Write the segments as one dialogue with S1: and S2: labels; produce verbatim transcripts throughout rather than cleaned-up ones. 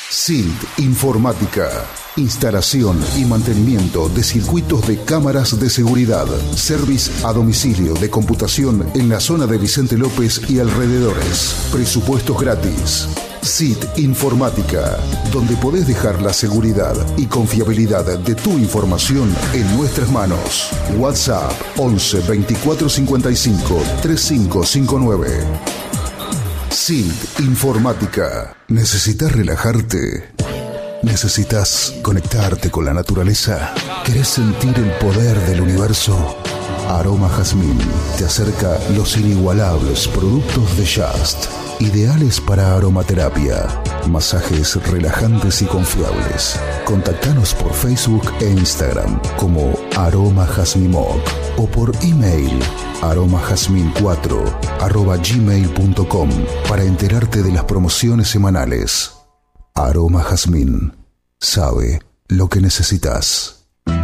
S1: S I L T Informática. Instalación y mantenimiento de circuitos de cámaras de seguridad. Service a domicilio de computación en la zona de Vicente López y alrededores. Presupuestos gratis. S I L T Informática, donde podés dejar la seguridad y confiabilidad de tu información en nuestras manos. WhatsApp once veinticuatro cincuenta y cinco treinta y cinco cincuenta y nueve. S I L T Informática. ¿Necesitas relajarte? ¿Necesitas conectarte con la naturaleza? ¿Querés sentir el poder del universo? Aroma Jazmín te acerca los inigualables productos de Just, ideales para aromaterapia, masajes relajantes y confiables. Contactanos por Facebook e Instagram como Aroma Jazmimoc o por email aromajazmin cuatro arroba gmail punto com para enterarte de las promociones semanales. Aroma Jazmín sabe lo que necesitas.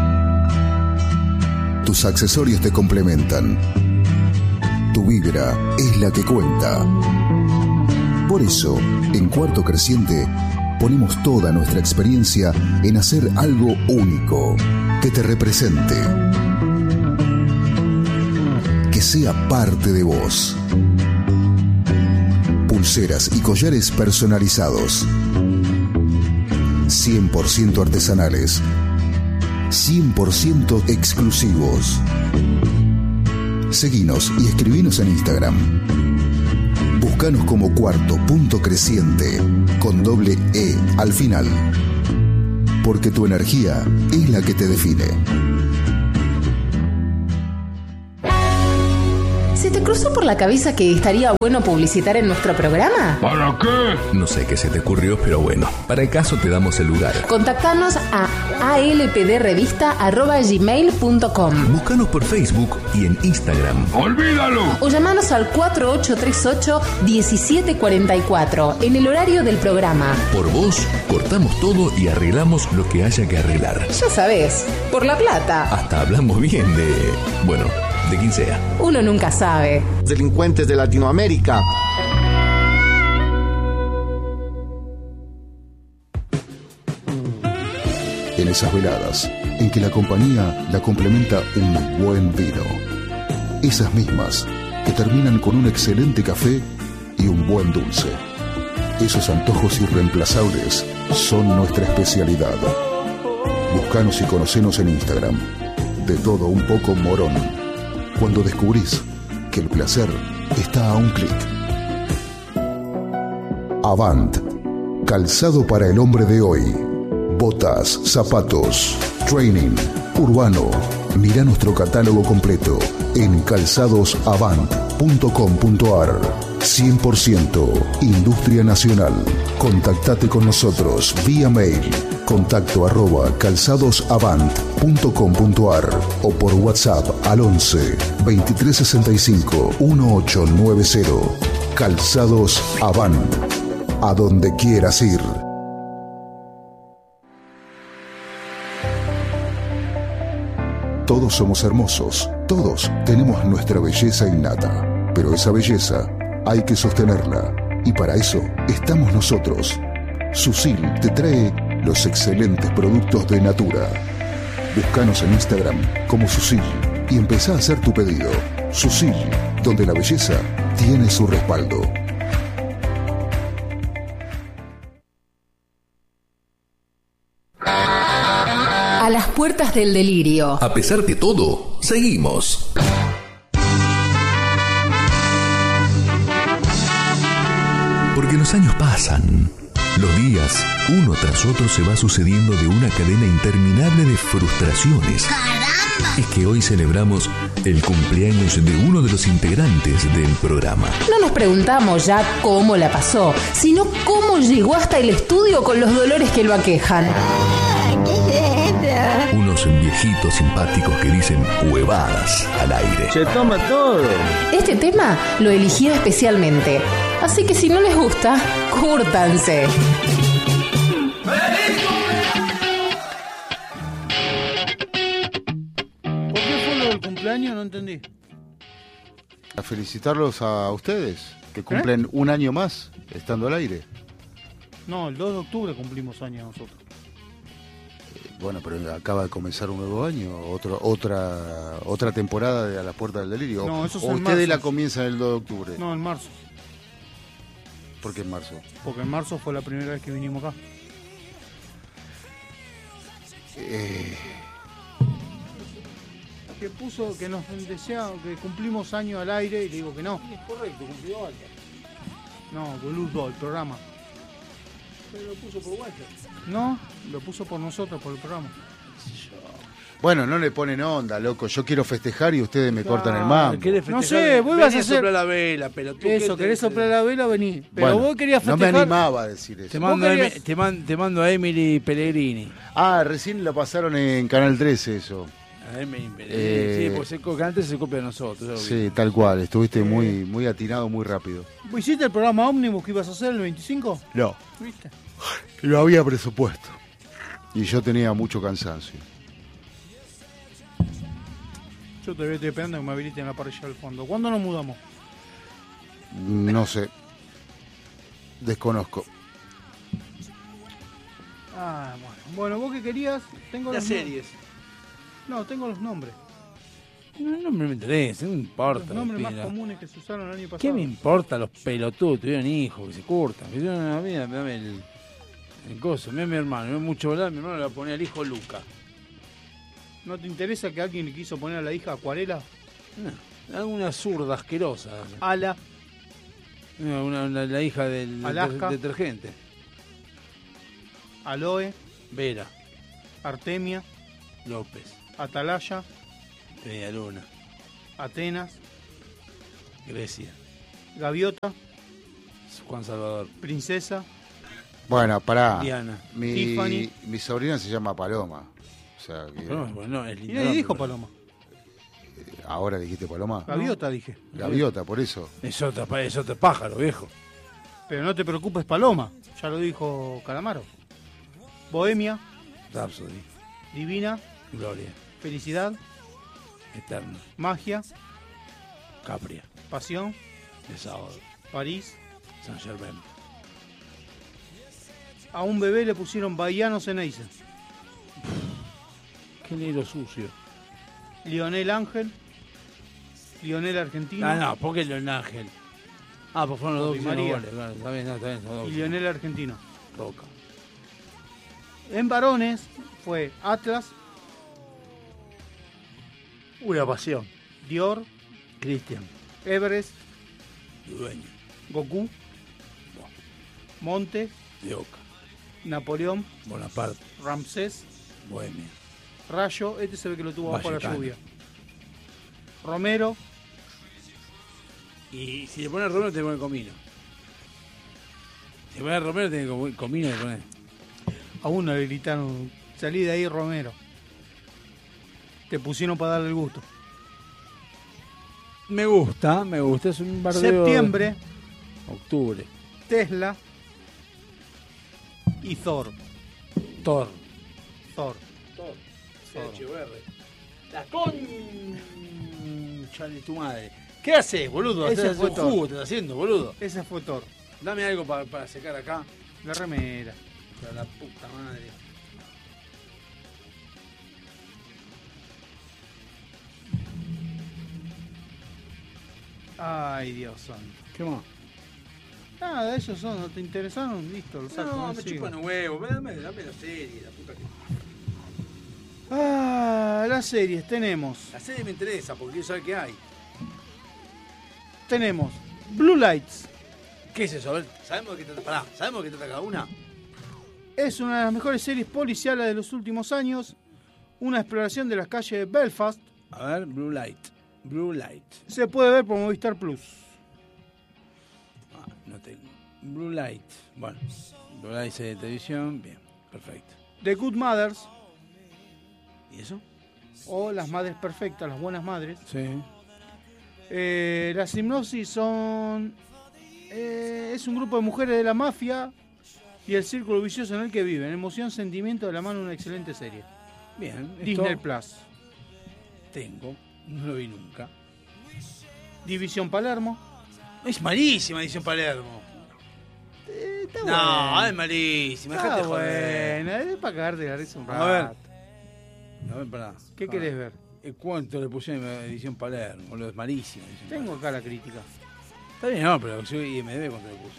S1: Tus accesorios te complementan. Tu vibra es la que cuenta. Por eso, en Cuarto Creciente, ponemos toda nuestra experiencia en hacer algo único, que te represente, que sea parte de vos. Pulseras y collares personalizados, cien por ciento artesanales, cien por ciento exclusivos. Seguinos y escribinos en Instagram. Búscanos como Cuarto Punto Creciente con doble E al final, porque tu energía es la que te define.
S2: ¿Se te cruzó por la cabeza que estaría bueno publicitar en nuestro programa?
S3: ¿Para qué?
S4: No sé qué se te ocurrió, pero bueno, para el caso te damos el lugar.
S2: Contactanos a alpdrevista arroba gmail punto com.
S4: Búscanos por Facebook y en Instagram.
S3: ¡Olvídalo!
S2: O llamanos al cuatro ocho tres ocho uno siete cuatro cuatro en el horario del programa.
S4: Por vos, cortamos todo y arreglamos lo que haya que arreglar.
S2: Ya sabés, por la plata.
S4: Hasta hablamos bien de... bueno, de quien sea.
S2: Uno nunca sabe.
S5: Delincuentes de Latinoamérica.
S1: En esas veladas en que la compañía la complementa un buen vino. Esas mismas que terminan con un excelente café y un buen dulce. Esos antojos irreemplazables son nuestra especialidad. Búscanos y conocenos en Instagram. De todo un poco Morón. Cuando descubrís que el placer está a un clic. Avant. Calzado para el hombre de hoy. Botas, zapatos, training, urbano. Mira nuestro catálogo completo en calzados avant punto com punto ar. cien por ciento Industria Nacional. Contactate con nosotros vía mail. Contacto arroba calzadosavant punto com punto ar o por WhatsApp al once veintitrés sesenta y cinco dieciocho noventa. Calzados Avant. A donde quieras ir. Todos somos hermosos, todos tenemos nuestra belleza innata, pero esa belleza hay que sostenerla y para eso estamos nosotros. Susil te trae los excelentes productos de Natura. Búscanos en Instagram como Susil y empezá a hacer tu pedido. Susil, donde la belleza tiene su respaldo.
S2: A las puertas del delirio.
S4: A pesar de todo, seguimos. Porque los años pasan. Los días, uno tras otro, se va sucediendo de una cadena interminable de frustraciones. ¡Caramba! Es que hoy celebramos el cumpleaños de uno de los integrantes del programa.
S2: No nos preguntamos ya cómo la pasó, sino cómo llegó hasta el estudio con los dolores que lo aquejan.
S4: Unos viejitos simpáticos que dicen huevadas al aire.
S5: Se toma todo.
S2: Este tema lo eligió especialmente, así que si no les gusta, cúrtanse.
S6: ¿Por qué fue lo del cumpleaños? No entendí.
S7: A felicitarlos a ustedes, que cumplen ¿Eh? un año más estando al aire.
S6: No, el dos de octubre cumplimos años nosotros.
S7: Bueno, pero acaba de comenzar un nuevo año, otro, otra otra temporada de A las Puertas del Delirio.
S6: No, eso es
S7: o
S6: en
S7: ustedes
S6: marzo.
S7: la comienzan el dos de octubre.
S6: No, en marzo.
S7: ¿Por qué en marzo?
S6: Porque en marzo fue la primera vez que vinimos acá.
S7: Eh,
S6: Que puso que nos desea que cumplimos años al aire y le digo que no.
S3: Es correcto, cumplió Walter.
S6: No, boludo, el programa.
S3: Pero lo puso por Walter.
S6: No, lo puso por nosotros, por el programa.
S7: bueno, no le ponen onda, loco. Yo quiero festejar y ustedes me cortan el mambo.
S3: ¿Querés
S6: No
S3: festejar?
S6: sé, vos ibas
S3: Vení
S6: a hacer-
S3: soplar la vela, pelotudo.
S6: Eso, querés soplar la vela, vení. Pero
S7: Bueno,
S6: vos querías
S7: no
S6: festejar.
S7: me animaba a decir
S3: Te
S7: eso.
S3: mando, a
S6: querías-
S3: Emi- te, man- te mando a Emily Pellegrini.
S7: Ah, recién la pasaron en Canal trece eso.
S3: A Emily Pellegrini.
S7: Eh,
S3: Sí, porque se, co- que antes se copia de nosotros. ya lo vi.
S7: Sí, tal cual. Estuviste muy muy atinado, muy rápido.
S6: ¿Vos hiciste el programa Ómnibus que ibas a hacer el veinticinco?
S7: No,
S6: ¿Viste?
S7: no había presupuesto. Y yo tenía mucho cansancio.
S6: Yo todavía estoy esperando que me habiliten la parrilla del fondo. ¿Cuándo nos mudamos?
S7: No sé. Desconozco.
S6: Ah, bueno. Bueno, vos que querías, tengo
S3: Las
S6: los nom-
S3: series.
S6: No, tengo los nombres.
S3: No, no me interesa, no me importa.
S6: Los nombres más
S3: pila.
S6: comunes que se usaron el año pasado.
S3: ¿Qué me importa los pelotudos? Tuvieron hijos, que se curtan. Que tuvieron una vida, dame el, el coso. Mira a mi hermano, no es mucho volar, mi hermano le va a poner al hijo Luca.
S6: ¿No te interesa que alguien le quiso poner a la hija Acuarela?
S3: No, alguna zurda asquerosa.
S6: Ala,
S3: No, una- una- la hija del
S6: Alaska.
S3: del detergente.
S6: Aloe,
S3: Vera
S6: Artemia,
S3: López,
S6: Atalaya,
S3: Media Luna,
S6: Atenas,
S3: Grecia,
S6: Gaviota,
S3: Juan Salvador,
S6: Princesa,
S7: Bueno, pará.
S3: Diana.
S7: Mi,
S6: Tiffany.
S7: mi sobrina se llama Paloma. O sea, que-
S3: Pero, bueno, no, es
S6: y
S3: lindo
S6: nadie
S3: nombre,
S6: dijo
S3: pero-
S6: Paloma.
S7: ahora dijiste Paloma.
S6: Gaviota dije.
S7: Gaviota, por eso.
S3: Es otra, pa- es otro pájaro, viejo.
S6: Pero no te preocupes, Paloma. Ya lo dijo Calamaro. Bohemia,
S3: Rhapsody,
S6: Divina,
S3: Gloria,
S6: Felicidad,
S3: Eterno,
S6: Magia,
S3: Capria,
S6: Pasión,
S3: de sábado,
S6: París.
S3: San Germain.
S6: A un bebé le pusieron Bahiano Ceneice.
S3: Qué negro sucio.
S6: Lionel Ángel, Lionel Argentino
S3: Ah, no, ¿por qué León Ángel? Ah, pues fueron los dos
S6: Papi
S3: que hicieron
S6: María.
S3: goles, claro, está bien, no, está bien, son dos.
S6: y Lionel Argentino.
S3: Roca.
S6: En varones fue Atlas,
S3: Una pasión.
S6: Dior,
S3: Cristian,
S6: Everest,
S3: dueño,
S6: Goku, Monte,
S3: de Oca,
S6: Napoleón,
S3: Bonaparte,
S6: Ramsés,
S3: Bohemia,
S6: Rayo, este se ve que lo tuvo bajo la
S3: Vallecano.
S6: lluvia. Romero,
S3: y si le pones Romero, te pone Comino. Si le pones Romero, tiene que Comino le pones.
S6: a uno le gritaron, salí de ahí Romero. Te pusieron para darle el gusto.
S3: Me gusta, me gusta, es un bardeo.
S6: Septiembre,
S3: Octubre,
S6: Tesla y Thor.
S3: Thor.
S6: Thor.
S3: Thor.
S6: Thor.
S3: C H U R. La concha de tu madre. ¿Qué haces, boludo?
S6: Ese
S3: Estás
S6: fue
S3: haciendo
S6: Thor.
S3: jugo, estás haciendo, boludo.
S6: Ese fue Thor.
S3: Dame algo para, para secar acá.
S6: La remera.
S3: Para la puta madre.
S6: Ay, Dios santo.
S3: ¿Qué más?
S6: Nada, esos son, ¿no te interesaron? Listo, lo saco.
S3: No,
S6: no
S3: me
S6: sigo.
S3: chupan un huevo. Dame, dame la serie, la puta que.
S6: Ah, las series tenemos.
S3: La serie me interesa porque quiero saber qué hay.
S6: Tenemos Blue Lights.
S3: ¿Qué es eso? A ver, ¿sabemos de qué trata? Pará, ¿sabemos de qué trata cada una?
S6: Es una de las mejores series policiales de los últimos años. Una exploración de las calles de Belfast.
S3: A ver, Blue Light. Blue Light.
S6: Se puede ver por Movistar Plus.
S3: Ah, no tengo. Blue Light. Bueno, Blue Light serie de televisión. Bien, perfecto.
S6: The Good Mothers.
S3: ¿Y eso?
S6: O Las Madres Perfectas, las buenas madres.
S3: Sí.
S6: Eh, las hipnosis son... eh, es un grupo de mujeres de la mafia y el círculo vicioso en el que viven. Emoción, sentimiento de la mano, una excelente serie.
S3: Bien. esto
S6: Disney Plus.
S3: Tengo. No lo vi nunca.
S6: División Palermo.
S3: Es malísima Edición Palermo.
S6: Eh, está
S3: No,
S6: buena.
S3: es malísima.
S6: Está
S3: Dejate joder.
S6: buena, es para cagarte la risa un rato.
S3: A ver. A ver, pará.
S6: ¿Qué
S3: Ah.
S6: querés ver?
S3: Eh, ¿Cuánto le pusieron en edición Palermo? Boludo, es malísimo. edición
S6: Tengo
S3: Palermo.
S6: acá la crítica.
S3: Está bien, no, pero soy I M D B cuánto le puso.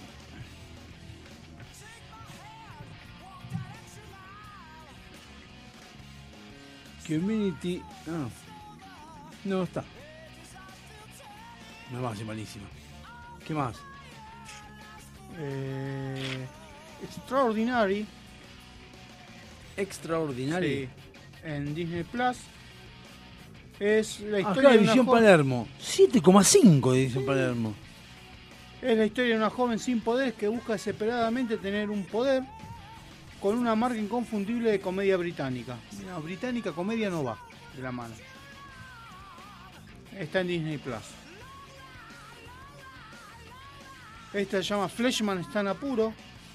S3: Community. No. No está. No más, es malísima. ¿Qué más?
S6: Eh, Extraordinary.
S3: Extraordinario.
S6: Sí, en Disney Plus. Es la historia
S3: Acá,
S6: de una
S3: edición
S6: joven,
S3: Palermo. siete coma cinco de edición Palermo.
S6: es la historia de una joven sin poderes que busca desesperadamente tener un poder con una marca inconfundible de comedia británica. Mira, británica comedia no va de la mano. Está en Disney Plus. Esta se llama Fleshman está en apuro.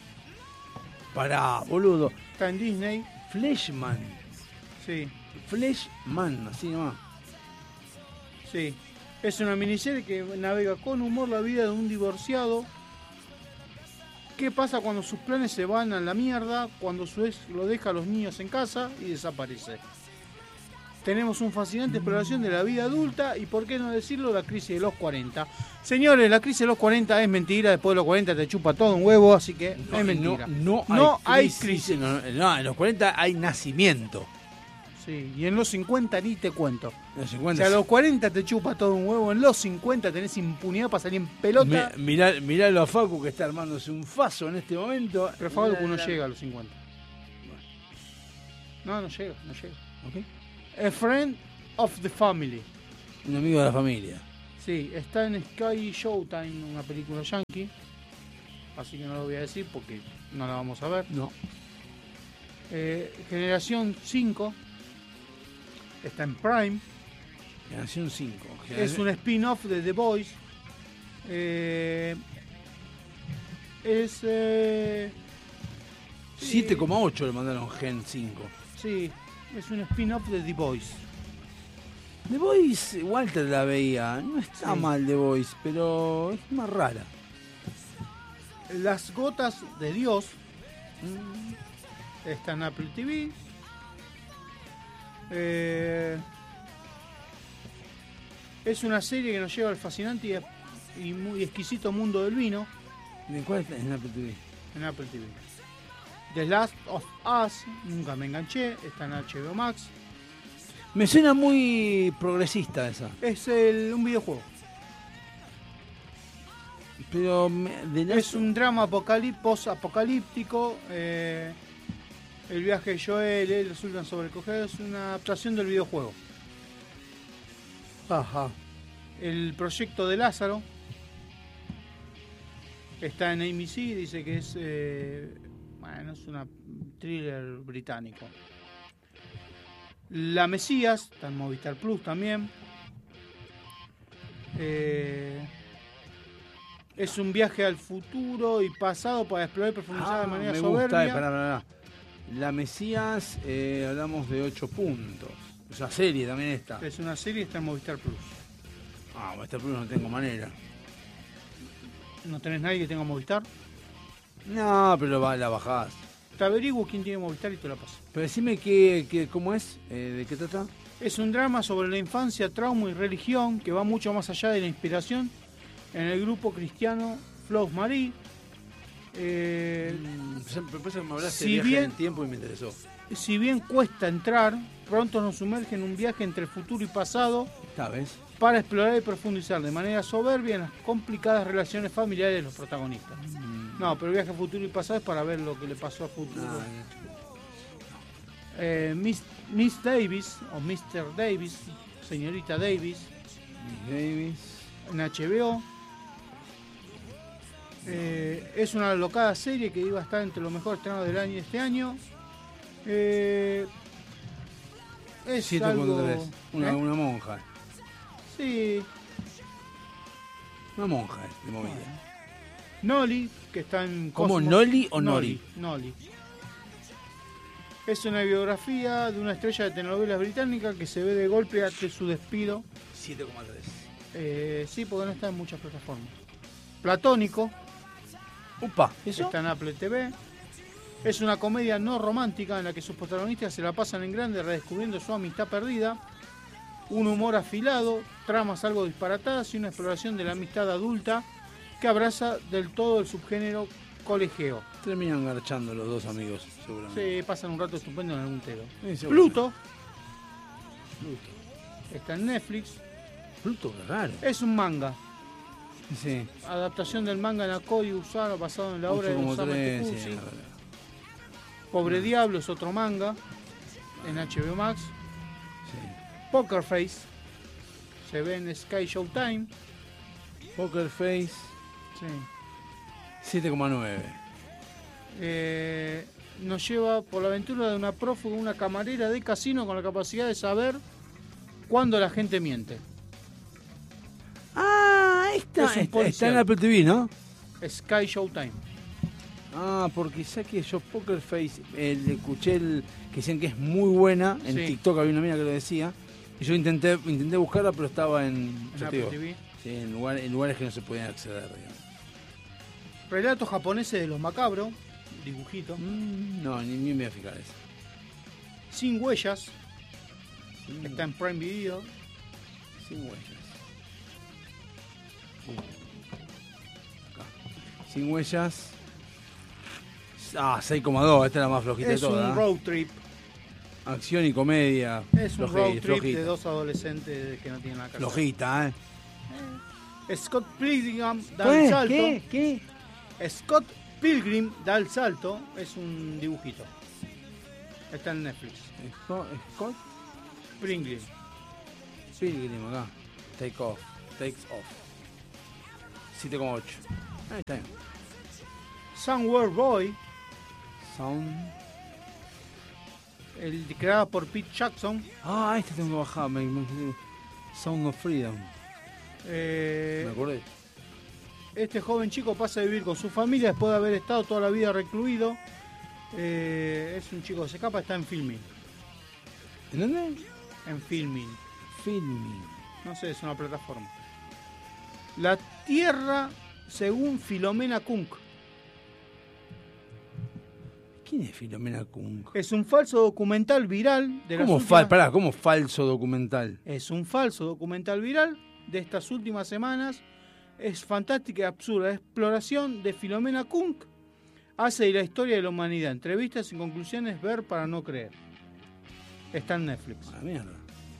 S3: Pará, boludo.
S6: Está en Disney.
S3: Fleshman.
S6: Sí,
S3: Fleshman, así nomás.
S6: sí. Es una miniserie que navega con humor la vida de un divorciado. ¿Qué pasa cuando sus planes se van a la mierda? Cuando su ex lo deja a los niños en casa y desaparece. Tenemos una fascinante exploración de la vida adulta y, por qué no decirlo, la crisis de los cuarenta. Señores, la crisis de los cuarenta es mentira. Después de los cuarenta te chupa todo un huevo, así que no, es mentira.
S3: No, no,
S6: No
S3: hay,
S6: hay
S3: crisis.
S6: crisis.
S3: No, no, en los cuarenta hay nacimiento.
S6: Sí, y en los cincuenta ni te cuento.
S3: En los
S6: O
S3: cincuenta.
S6: sea, a los cuarenta te chupa todo un huevo. En los cincuenta tenés impunidad para salir en pelota.
S3: Mi- mirá, miralo a Facu que está armándose un faso en este momento.
S6: Pero Facu
S3: La-
S6: no
S3: la-
S6: llega a los cincuenta. No, no llega, no llega.
S3: Ok.
S6: A Friend of the Family.
S3: Un amigo de la familia.
S6: Sí, está en Sky Showtime, una película yankee. Así que no lo voy a decir porque no la vamos a ver.
S3: No.
S6: Eh, Generación cinco. Está en Prime.
S3: Generación cinco.
S6: Es un spin-off de The Boys. Eh, es... Eh,
S3: siete coma ocho le mandaron Gen cinco.
S6: sí, es un spin-off de The Boys.
S3: The Voice, Walter la veía. No está
S6: Sí.
S3: mal The Voice, pero es más rara.
S6: Las Gotas de Dios. mm, Está en Apple T V. Eh, es una serie que nos lleva al fascinante y, y muy exquisito mundo del vino
S3: ¿De cuál está en Apple T V?
S6: en Apple T V. The Last of Us, nunca me enganché, está en H B O Max.
S3: Me suena muy progresista esa.
S6: Es el- un videojuego.
S3: Pero me- de la-
S6: Es un drama apocalí- post-apocalíptico. eh, el viaje de Joel, él resultan sobrecogidos. Es una adaptación del videojuego.
S3: Ajá.
S6: El proyecto de Lázaro está en A M C, dice que es eh, bueno, es una thriller británico. La Mesías está en Movistar Plus también. Eh, es un viaje al futuro y pasado para explorar y profundizar
S3: Ah,
S6: de manera
S3: me
S6: soberbia.
S3: gusta, eh, pará, pará, pará. La Mesías, eh, hablamos de ocho puntos. O sea, serie también está.
S6: Es una serie, está en Movistar Plus.
S3: Ah, Movistar Plus no tengo manera.
S6: ¿No tenés nadie que tenga Movistar?
S3: No, pero va, la bajás.
S6: Te averiguo quién tiene Movistar y te la paso.
S3: Pero decime qué, qué, cómo es, eh, de qué trata.
S6: Es un drama sobre la infancia, trauma y religión que va mucho más allá de la inspiración en el grupo cristiano Flows Marie. Eh,
S3: Mm, me parece que me hablaste
S6: si
S3: de viaje
S6: bien-
S3: en el tiempo y me interesó.
S6: si bien cuesta entrar, pronto nos sumerge en un viaje entre futuro y pasado
S3: Esta vez.
S6: para explorar y profundizar de manera soberbia en las complicadas relaciones familiares de los protagonistas. No, pero viaje a futuro y pasado es para ver lo que le pasó a futuro.
S3: Ah,
S6: Eh, Miss, Miss Davis, o mister Davis, señorita Davis,
S3: Miss Davis.
S6: en H B O. Eh, es una locada serie que iba a estar entre los mejores estrenos del año este año. Eh, es
S3: siete
S6: algo...
S3: punto tres. Una,
S6: ¿eh?
S3: una monja.
S6: Sí,
S3: Una monja es de movida.
S6: Nolly, que está en
S3: ¿Cómo,
S6: Cosmo-
S3: Nolly o Nori?
S6: Nolly. Es una biografía de una estrella de telenovelas británica que se ve de golpe ante su despido.
S3: siete coma tres.
S6: Eh, sí, porque no está en muchas plataformas. Platónico.
S3: Upa, ¿eso?
S6: Está en Apple T V. Es una comedia no romántica en la que sus protagonistas se la pasan en grande redescubriendo su amistad perdida. Un humor afilado, tramas algo disparatadas y una exploración de la amistad adulta que abraza del todo el subgénero colegio.
S3: Terminan garchando los dos amigos, seguramente.
S6: Sí, pasan un rato estupendo en algún telo.
S3: Sí,
S6: Pluto.
S3: Pluto.
S6: Está en Netflix.
S3: Pluto, qué raro.
S6: Es un manga.
S3: Sí.
S6: Adaptación del manga Nakoi Usano basado en la obra de Osamu Tezuka.
S3: Sí,
S6: Pobre Diablo es otro manga en H B O Max.
S3: sí.
S6: Poker Face se ve en Sky Showtime.
S3: Poker Face,
S6: Sí.
S3: siete coma nueve.
S6: Eh, nos lleva por la aventura de una prófuga, una camarera de casino con la capacidad de saber cuándo la gente miente.
S3: Ah, esta
S6: Es un
S3: está,
S6: policial.
S3: está en Apple T V, ¿no?
S6: Sky Showtime.
S3: Ah, porque sé que yo Poker Face, eh, le escuché el, que decían que es muy buena. En
S6: Sí.
S3: TikTok había una mina que lo decía. Y yo intenté intenté buscarla, pero estaba en,
S6: En
S3: ya te
S6: Apple
S3: digo,
S6: T V.
S3: sí, en, lugar- en lugares que no se podían acceder, digamos.
S6: Relatos japoneses de los macabros. Dibujito.
S3: Mm, no, ni, ni me voy a fijar eso.
S6: Sin huellas. Está en Prime Video.
S3: Sin huellas. Uh. Acá. Sin huellas. Ah, seis coma dos, esta es la más flojita
S6: Es
S3: de todas.
S6: un
S3: ¿eh?
S6: road trip.
S3: Acción y comedia.
S6: Es un
S3: Floji-
S6: road trip
S3: flojita.
S6: de dos adolescentes que no tienen la casa.
S3: Flojita, ¿eh?
S6: Scott Pilgrim da
S3: ¿Qué?
S6: el salto.
S3: ¿Qué? ¿Qué?
S6: Scott Pilgrim da el salto. Es un dibujito. Está en Netflix.
S3: Scott, Scott
S6: Pilgrim.
S3: Pilgrim acá. Take off. Takes off. siete coma ocho. Ahí está bien.
S6: Somewhere Boy.
S3: Sound.
S6: El creado por Pete Jackson.
S3: Ah, este tengo que bajar. Me, me- Sound of Freedom.
S6: Eh,
S3: Me acordé.
S6: Este joven chico pasa a vivir con su familia después de haber estado toda la vida recluido. Eh, es un chico que se escapa, está en Filming.
S3: ¿En dónde?
S6: En Filming.
S3: Filming.
S6: No sé, es una plataforma. La Tierra según Filomena Kunk.
S3: ¿Quién es Filomena Kung?
S6: Es un falso documental viral de las
S3: ¿Cómo,
S6: últimas-
S3: fal pará, ¿Cómo falso documental?
S6: Es un falso documental viral de estas últimas semanas. Es fantástica y absurda exploración de Filomena Kunk. Hace de la historia de la humanidad. Entrevistas y conclusiones, ver para no creer. Está en Netflix.
S3: A la mierda.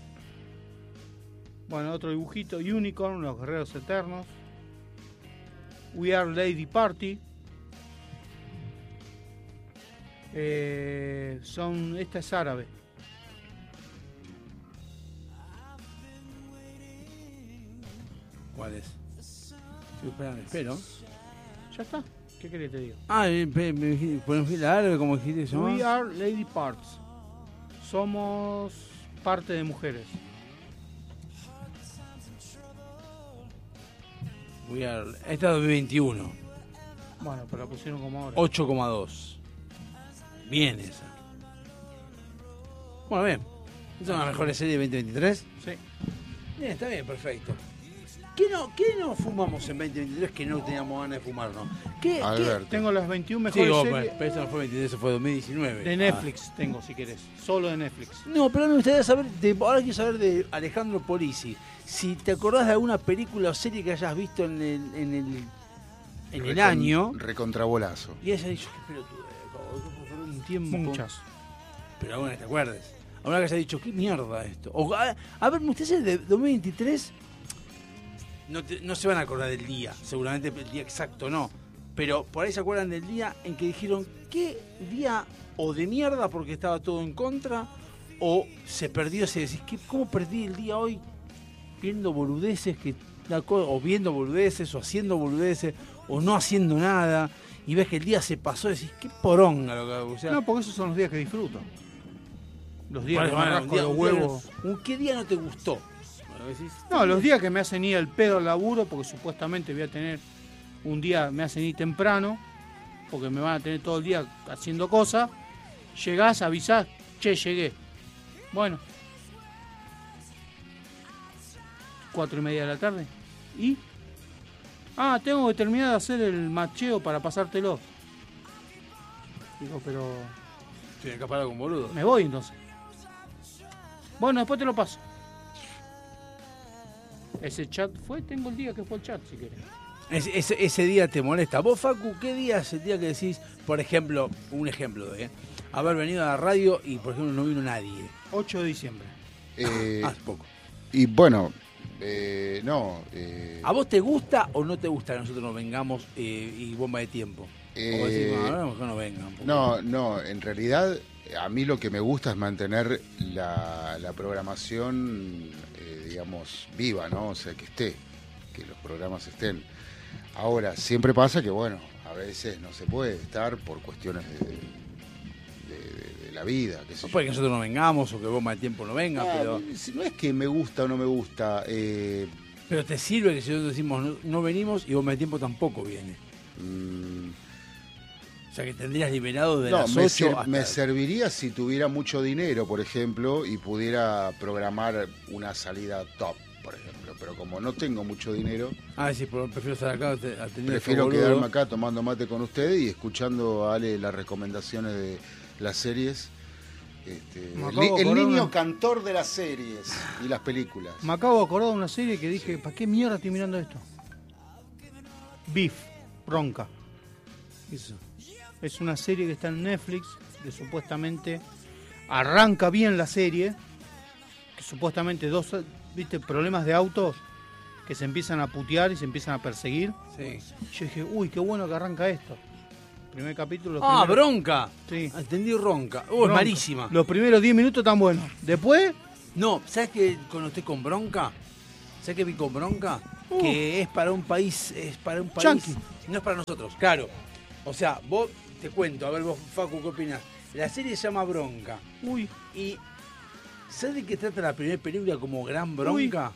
S6: Bueno, otro dibujito. Unicorn, los guerreros eternos. We Are Lady Party. Eh, son, esta es árabe.
S3: ¿Cuál es? Estoy esperando, espero.
S6: Ya está. ¿Qué querés que te diga?
S3: Ah, eh, me, me dijiste, ponés fila árabe, como dijiste eso.
S6: We are Lady Parts. Somos parte de mujeres.
S3: We are, esta es dos mil veintiuno.
S6: Bueno, pero la pusieron como ahora.
S3: ocho coma dos. Bien esa. Bueno, bien. ¿Esta es una mejor serie de veinte veintitrés?
S6: Sí.
S3: Bien, está bien, perfecto. ¿Qué no, ¿Qué no fumamos en veinte veintitrés que no teníamos ganas de fumarnos? ¿Qué,
S7: Alberto.
S6: Tengo las veintiuna
S3: qué?
S6: mejores
S3: Sí, vos,
S6: series
S3: pero eso no fue veintitrés, eso fue dos mil diecinueve.
S6: de Netflix. Tengo, si querés. Solo de Netflix.
S3: Ah. No, pero me gustaría saber, de, ahora quiero saber de Alejandro Polisi. Si te acordás de alguna película o serie que hayas visto en el, en el, en el
S7: Recon-
S3: año
S7: Recontrabolazo.
S3: y hayas dicho, qué pelotudo, por un tiempo.
S6: Muchas.
S3: Pero alguna que te acuerdes. Alguna que hayas dicho, qué mierda esto. O, a, a ver, ustedes de dos mil veintitrés no, te- no se van a acordar del día, seguramente el día exacto no. Pero por ahí se acuerdan del día en que dijeron, qué día o de mierda porque estaba todo en contra, o se perdió ese, decís, ¿qué, ¿cómo perdí el día hoy viendo boludeces que la co- o viendo boludeces o haciendo boludeces o no haciendo nada y ves que el día se pasó y decís, qué poronga lo que hago. O sea,
S6: No, porque esos son los días que disfruto. Los días
S3: bueno,
S6: que me
S3: bueno,
S6: rasco
S3: un día-
S6: los
S3: un día
S6: huevos.
S3: no- un- ¿Qué día no te gustó? Bueno, decís,
S6: No, los días que me hacen ir al pedo al laburo, porque supuestamente voy a tener un día, me hacen ir temprano, porque me van a tener todo el día haciendo cosas. Llegás, avisás, che, llegué. Bueno. Cuatro y media de la tarde. ¿Y? Ah, tengo que terminar de hacer el macheo para pasártelo. Digo, pero...
S3: Tiene que parar con boludo.
S6: Me voy entonces. Bueno, después te lo paso. Ese chat fue, tengo el día que fue el chat, si querés.
S3: Ese, ese, ese día te molesta. Vos, Facu, ¿qué día es el día que decís, por ejemplo, un ejemplo, ¿eh? haber venido a la radio y, por ejemplo, no vino nadie?
S6: ocho de diciembre.
S7: Eh,
S3: Hace poco.
S7: y bueno, eh, no. Eh,
S3: ¿A vos te gusta o no te gusta que nosotros nos vengamos eh, y bomba de tiempo?
S7: Eh,
S3: o decís, no, a lo mejor no vengan. porque-
S7: No, no, en realidad a mí lo que me gusta es mantener la, la programación, eh, digamos, viva, ¿no? O sea, que esté, que los programas estén. Ahora, siempre pasa que, bueno, a veces no se puede estar por cuestiones de, de- de- de la vida. Qué sé
S3: No
S7: yo.
S3: puede que nosotros no vengamos o que bomba de tiempo no venga,
S7: Ah,
S3: pero,
S7: No es que me gusta o no me gusta. Eh,
S3: pero te sirve que si nosotros decimos no, no venimos y bomba de tiempo tampoco viene.
S7: mm,
S3: O sea que tendrías liberado de
S7: No,
S3: las
S7: me,
S3: ocho
S7: ser-
S3: hasta...
S7: me serviría si tuviera mucho dinero, por ejemplo, y pudiera programar una salida top, por ejemplo. Pero como no tengo mucho dinero,
S3: Ah, sí, pero prefiero estar acá te- atendiendo
S7: prefiero
S3: a este
S7: quedarme
S3: boludo.
S7: acá tomando mate con ustedes y escuchando a Ale las recomendaciones de las series. Este,
S6: Me
S7: el,
S6: acabo
S7: ni-
S6: de
S7: el
S6: acordar
S7: niño
S6: una-
S7: cantor de las series y las películas.
S6: Me acabo de acordar de una serie que dije, ¿para qué mierda estoy mirando esto? Beef, Bronca.
S3: Eso.
S6: Es una serie que está en Netflix, que supuestamente arranca bien la serie, que supuestamente dos, viste, problemas de autos que se empiezan a putear y se empiezan a perseguir.
S3: Sí.
S6: Yo dije, uy, qué bueno que arranca esto. Primer capítulo. los
S3: Ah,
S6: primeros-
S3: bronca.
S6: Sí.
S3: Entendí ronca. Oh, es
S6: Bronca.
S3: malísima.
S6: Los primeros diez minutos están buenos. Después,
S3: No, ¿sabes qué conecté con bronca? ¿Sabes qué vi con bronca?
S6: Uh.
S3: Que es para un país, es para un país.
S6: Yankee.
S3: No es para nosotros, claro. O sea, vos te cuento, a ver vos, Facu, ¿qué opinás? La serie se llama Bronca.
S6: uy,
S3: Y ¿sabes de qué trata la primera película como Gran Bronca?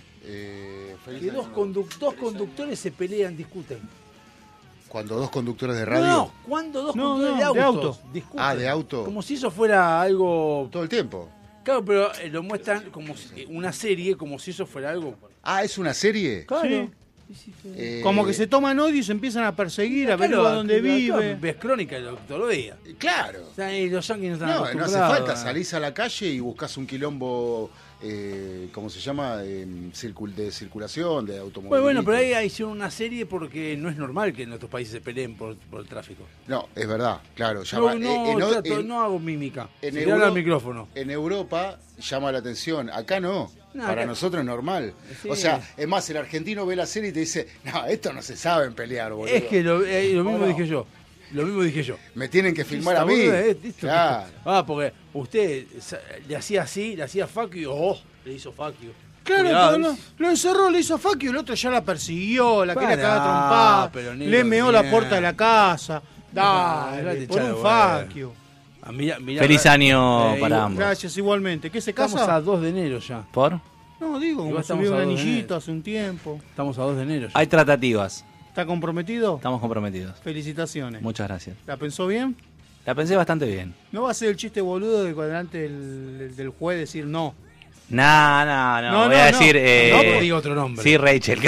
S7: Eh, feliz
S3: Que
S7: año
S3: dos,
S7: nuevo.
S3: conduc- dos conductores se pelean, discuten.
S7: Cuando dos conductores de radio.
S3: No, cuando dos
S6: No,
S3: conductores
S6: no,
S3: de
S6: de
S3: autos
S6: auto.
S3: discuten.
S7: Ah, de auto.
S3: Como si eso fuera algo...
S7: Todo el tiempo.
S3: Claro, pero eh, lo muestran como si- una serie, como si eso fuera algo...
S7: Ah, ¿es una serie?
S6: sí.
S7: Eh,
S6: Como que se toman odio y se empiezan a perseguir, a ver
S3: Claro,
S6: dónde
S3: claro,
S6: vive.
S3: Ves crónica lo- todos los días.
S7: Claro.
S3: O sea, y los yanquis no están
S7: No, no hace
S3: acostumbrados
S7: falta,
S3: a-
S7: salís a la calle y buscas un quilombo, eh, ¿cómo se llama? Eh, circul- de circulación, de automóviles.
S3: Bueno, bueno, pero ahí ahí hicieron una serie porque no es normal que en nuestros países se peleen por, por el tráfico.
S7: No, es verdad, claro.
S3: No,
S7: Llama,
S3: no,
S7: eh, en,
S3: trato-
S7: en-
S3: no hago mímica.
S7: en
S3: Se
S7: Euro-
S3: habla al micrófono.
S7: en Europa llama la atención, acá no.
S3: No,
S7: Para
S3: acá-
S7: nosotros es normal.
S3: Sí.
S7: O sea, es más, el argentino ve la serie y te dice, no, esto no se saben pelear, boludo.
S3: Es que lo, eh, lo mismo
S7: ¿O no?
S3: dije yo. Lo mismo dije yo.
S7: Me tienen que filmar
S3: Esta
S7: a mí.
S3: boluda, eh, esto-
S7: Claro.
S3: Ah, porque usted sa- le hacía así, le hacía fuck you, oh, le hizo fuck you.
S6: Claro,
S3: Cuidado.
S6: pero no, lo encerró, le hizo fuck you, el otro ya la persiguió, la quería
S3: Pará,
S6: cagar trompada,
S3: pero negro
S6: le
S3: de
S6: meó la
S3: mierda.
S6: puerta de la casa.
S3: Ah,
S6: Dale,
S3: dejate
S6: por
S3: echar
S6: un
S3: de huevo.
S6: fuck you.
S3: Ah, mirá- mirá-
S8: Feliz año
S3: Eh,
S8: para
S3: igual-
S8: ambos.
S6: Gracias, igualmente. ¿Qué se
S3: Estamos
S6: casa?
S3: a dos de enero ya.
S8: ¿Por?
S6: No, digo, como
S3: Igual estamos
S6: subió un
S3: a dos de
S6: anillito
S3: enero.
S6: hace un tiempo.
S3: Estamos a dos de enero ya.
S8: Hay tratativas.
S6: ¿Está comprometido?
S8: Estamos comprometidos.
S6: Felicitaciones.
S8: Muchas gracias.
S6: ¿La pensó bien?
S8: La pensé bastante bien.
S6: ¿No va a ser el chiste boludo de cuando delante del, del juez decir no?
S8: No, no, no.
S6: No,
S8: Voy
S6: no,
S8: a
S6: no.
S8: decir. eh,
S3: No, porque diga otro nombre.
S8: Sí, Rachel.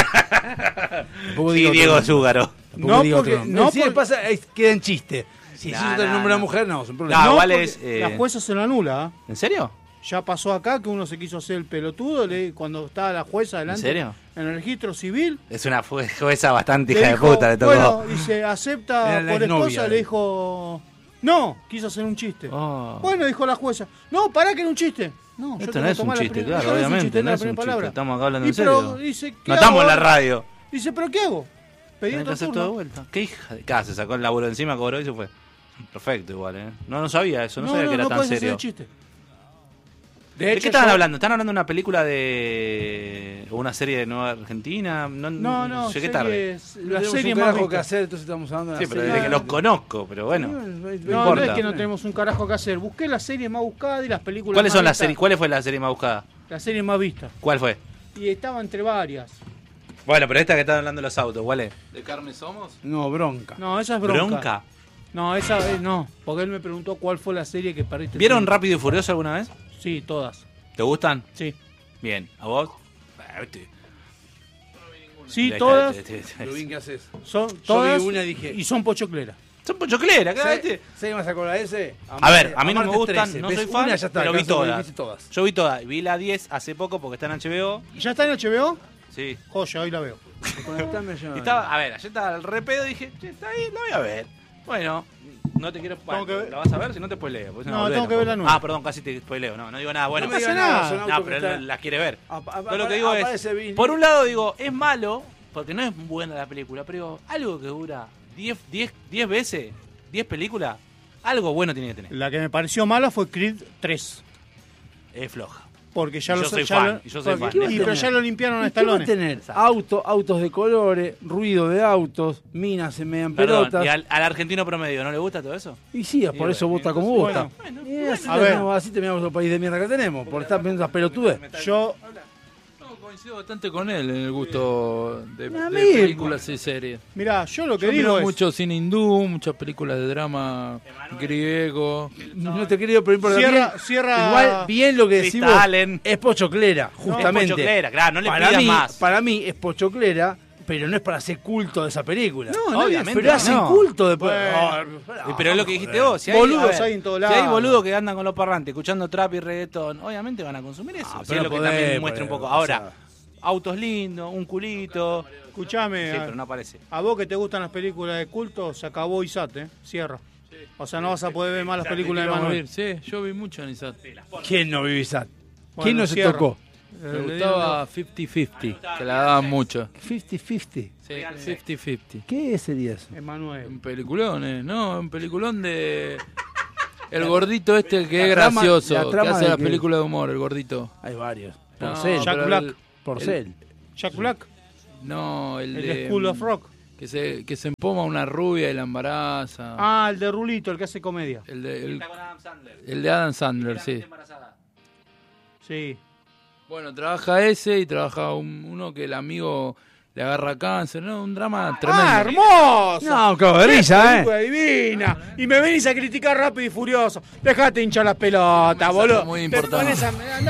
S3: Tampoco
S8: sí,
S3: diga otro
S8: Diego
S3: nombre.
S8: Zúgaro.
S3: Tampoco
S6: No,
S3: diga otro
S6: porque-
S3: nombre.
S6: no,
S3: Si
S6: porque-
S3: pasa, es- queda en chiste. Si
S8: No,
S3: decís otro
S8: no,
S3: nombre a
S8: no.
S3: la mujer, no, sin problema.
S8: No, igual
S6: porque
S8: es, eh,
S6: La jueza se lo anula. ¿ah?
S8: ¿En serio?
S6: Ya pasó acá que uno se quiso hacer el pelotudo le, cuando estaba la jueza adelante.
S8: serio?
S6: En el registro civil.
S8: Es una fu- jueza bastante
S6: Le
S8: hija
S6: dijo,
S8: de puta, le tocó.
S6: Bueno, dice, acepta
S3: Era la
S6: por
S3: exnovia
S6: esposa,
S3: de
S6: le
S3: él.
S6: dijo. No, quiso hacer un chiste.
S8: Oh.
S6: Bueno, dijo la jueza. No, pará que era un chiste. No, yo
S8: Esto
S6: tengo
S8: no
S6: que
S8: es un
S6: tomar la
S8: chiste,
S6: primera-
S8: claro,
S6: no es un
S8: obviamente,
S6: chiste,
S8: no
S6: la
S8: es un
S6: primera
S8: chiste,
S6: palabra.
S8: estamos acá hablando
S6: Y
S8: en
S6: pero
S8: serio.
S6: dice, ¿qué
S8: No
S6: hago
S8: estamos en la
S6: ahora?
S8: radio.
S6: Dice, ¿pero qué hago? Pedí
S8: Tenés que
S6: otro
S8: hacer todo
S6: turno.
S8: de vuelta. ¿Qué hija de casa? Se sacó el laburo encima, cobró y se fue. Perfecto, igual, ¿eh? No, no sabía eso, no,
S6: No,
S8: sabía
S6: no,
S8: que era
S6: no
S8: tan
S6: puedes hacer
S8: serio.
S6: el chiste.
S8: ¿De,
S6: hecho,
S8: qué estaban
S6: yo-
S8: hablando? ¿Están hablando de una película de. o una serie de Nueva Argentina? No,
S6: No, no,
S8: llegué tarde.
S6: series-
S3: No
S6: la
S3: tenemos
S6: serie
S3: un
S6: más
S3: carajo que
S6: vista.
S3: hacer, entonces estamos hablando de
S8: Sí,
S3: la
S8: pero
S3: serie.
S8: desde que los conozco, pero bueno.
S3: No, no,
S6: No, no
S8: importa.
S6: es que no tenemos un carajo que hacer. Busqué las series más buscadas y las películas
S8: ¿Cuáles
S6: más
S8: son las
S6: vistas.
S8: series? ¿Cuál fue la serie más buscada?
S6: La serie más vista.
S8: ¿Cuál fue?
S6: Y estaba entre varias.
S8: Bueno, pero esta que están hablando de los autos, ¿cuál es? ¿De carne somos?
S3: No, bronca.
S6: No, esa es bronca.
S8: ¿Bronca?
S6: No, esa eh, no. Porque él me preguntó cuál fue la serie que perdiste. el
S8: ¿Vieron
S6: tiempo.
S8: Rápido y Furioso alguna vez?
S6: Sí, todas.
S8: ¿Te gustan?
S6: Sí.
S8: Bien. ¿A vos? Ah, viste.
S6: Sí,
S8: Ahí
S6: todas.
S8: está, este, este,
S3: Lo bien que haces.
S6: Son
S3: Yo vi
S6: todas
S3: una y dije-
S6: y son pochocleras.
S8: Son pochocleras, cada
S3: ¿Sabes
S8: vez.
S3: qué me sacó la S?
S8: A ver, a mí no me
S3: Martes
S8: gustan,
S3: trece.
S8: no
S3: ¿Ves
S8: soy
S3: una?
S8: fan,
S3: Ya está,
S8: pero vi
S3: alcanzó,
S8: todas.
S3: viste todas.
S8: Yo vi todas. Vi la diez hace poco porque está en H B O.
S6: ¿Ya está en H B O?
S8: Sí.
S6: Joya, hoy la veo.
S3: Conectame yo.
S8: Y estaba, a ver, ayer estaba al repedo y dije, che, está ahí, la voy a ver. Bueno, no te quiero. Bueno,
S6: que ver-
S8: ¿la vas a ver? Si no te spoileo. pues es una
S6: No,
S8: boludez
S6: tengo que
S8: tampoco.
S6: ver la nueva.
S8: Ah, perdón, casi te spoileo. No, no digo nada. Bueno,
S3: No me
S6: pasa
S3: digas
S6: nada.
S3: son
S8: No,
S3: autos
S8: pero
S3: que
S8: él
S3: están-
S8: las quiere ver.
S3: Apa- apa-
S8: Pero lo que digo es,
S3: aparece Vin-
S8: por un lado digo, es malo, porque no es buena la película, pero digo, algo que dura diez veces, diez películas, algo bueno tiene que tener.
S6: La que me pareció mala fue Creed tres.
S8: Es floja.
S6: Porque ya
S8: Y
S6: lo
S8: yo soy
S6: ya
S8: fan,
S6: lo-
S8: y yo soy
S6: porque-
S8: fan.
S6: y,
S3: ¿Qué va a
S6: pero ya
S3: tener?
S6: lo limpiaron a
S3: ¿Y qué va a
S6: Stallone.
S3: tener? Auto, autos de colores, ruido de autos, minas en medio en
S8: Perdón,
S3: pelotas.
S8: ¿y al, al argentino promedio no le gusta todo eso?
S3: Y sí, por
S8: Y
S3: eso
S8: bueno,
S3: vota como
S6: bueno,
S3: vota.
S8: bueno,
S3: Y así,
S6: a ver.
S3: tenemos, así terminamos el país de mierda que tenemos, por estar pensando esas pelotudes.
S6: Yo,
S9: No, coincido bastante con él en el gusto de,
S3: A
S9: de
S3: mí,
S9: películas y series.
S6: mirá, yo lo que
S9: Yo
S6: digo
S9: miro
S6: es...
S9: mucho cine hindú, muchas películas de drama griego.
S3: No te quería, pero por
S6: Cierra- cierra-
S3: Igual, bien lo que decís
S8: Krista
S3: vos,
S8: Allen.
S3: es pochoclera, justamente.
S8: Es pochoclera, claro, no le
S3: para
S8: pidas
S3: mí,
S8: más.
S3: Para mí es pochoclera, pero no es para hacer culto de esa película.
S8: No, obviamente
S3: Pero
S8: que
S3: hacen
S8: no.
S3: culto de...
S6: Bueno.
S8: Eh, Pero es lo que dijiste vos, si hay,
S6: Boludos
S8: a ver,
S6: hay en todos
S8: si hay
S6: lados.
S8: boludos que andan con los parlantes escuchando trap y reggaetón, obviamente van a consumir eso.
S3: Ah,
S8: Si
S3: pero
S8: es lo que
S3: podés,
S8: también muestra un
S3: podés,
S8: poco.
S3: o
S8: Ahora,
S3: sea.
S8: autos lindos, un culito.
S6: Escuchame,
S8: Sí,
S6: a,
S8: pero no aparece.
S6: a vos que te gustan las películas de culto, se acabó I S A T, ¿eh? Cierra. O sea, no vas a poder ver más las películas de
S9: Vamos a
S6: Manuel.
S9: ver, sí, yo vi mucho en Isat.
S3: ¿Quién no vive esa? ¿Quién
S6: Bueno,
S3: no se
S6: cierra.
S3: tocó?
S9: Me gustaba cincuenta cincuenta, que la daban mucho.
S3: cincuenta cincuenta.
S9: Sí, cincuenta cincuenta.
S3: ¿Qué sería eso?
S6: Emanuel.
S9: Un peliculón, eh, ¿no? Un peliculón de... El gordito este que
S3: la
S9: es
S3: trama-
S9: gracioso,
S3: la
S9: que
S3: trama
S9: hace
S3: de
S9: las
S3: que-
S9: películas de humor, el gordito.
S3: Hay varios.
S9: No,
S3: Porcel.
S6: Jack
S9: pero
S6: Black.
S9: el-
S3: Porcel.
S6: Jack Black,
S9: No, el,
S6: el
S9: de...
S6: de School of Rock.
S9: Que se, que se empoma una rubia y la embaraza.
S6: Ah, el de Rulito, el que hace comedia.
S9: El de, el, el de Adam Sandler, sí.
S6: Sí.
S9: Bueno, trabaja ese y trabaja un- uno que el amigo le agarra cáncer, ¿no? Un drama tremendo.
S6: ¡Ah, hermoso!
S3: No, cago de risa, ¿eh?
S6: Película divina. Y me venís a criticar Rápido y Furioso. Dejate hinchar las pelotas, boludo.
S9: muy
S6: Te
S9: importante.
S6: pones a-